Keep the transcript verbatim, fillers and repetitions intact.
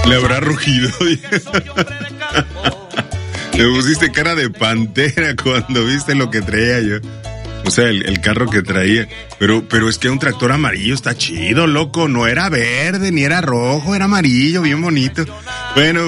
Le habrá rugido. Le pusiste cara de pantera cuando viste lo que traía yo. O sea, el, el carro que traía. Pero, pero es que un tractor amarillo está chido, loco. No era verde, ni era rojo, era amarillo, bien bonito. Bueno.